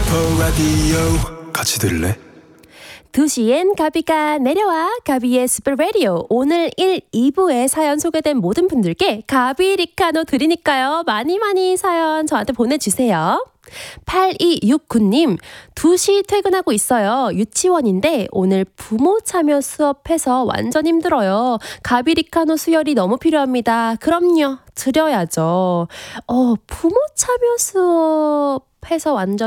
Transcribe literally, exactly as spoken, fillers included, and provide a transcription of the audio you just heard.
라디오 같이 들을래? 두 시엔 가비가 내려와. 가비의 스페 라디오. 오늘 일, 이 부에 사연 소개된 모든 분들께 가비 리카노 드리니까요. 많이 많이 사연 저한테 보내주세요. 팔이육구 님, 두 시 퇴근하고 있어요. 유치원인데 오늘 부모 참여 수업해서 완전 힘들어요. 가비 리카노 수혈이 너무 필요합니다. 그럼요, 드려야죠. 어, 부모 참여 수업해서 완전